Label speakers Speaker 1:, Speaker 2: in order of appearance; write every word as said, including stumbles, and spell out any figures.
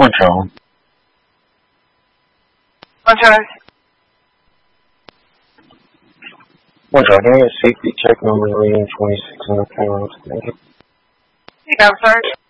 Speaker 1: One Charlie.
Speaker 2: One Charlie.
Speaker 1: One Charlie. Can I get a safety check number range twenty-six hundred pounds? Thank you.
Speaker 2: You go, sir.